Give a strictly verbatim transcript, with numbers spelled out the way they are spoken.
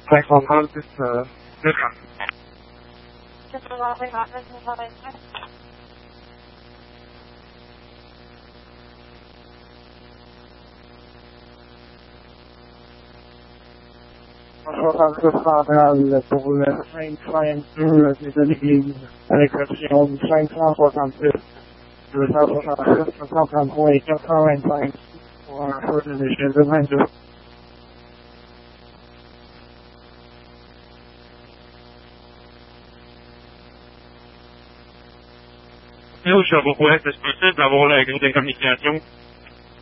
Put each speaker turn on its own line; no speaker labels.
cinq cent trente-six, euh, deux cents. soixante-six central pour le cinq cent deux de l'église, à l'exception du cinq cent soixante-six, deux cent soixante-six, quatre cent trente-trois et quatre cent vingt-cinq pour un feu de l'échelle de vingt-deux.
Et au Sherbrooke Ouest, est-ce possible d'avoir la grille de communication?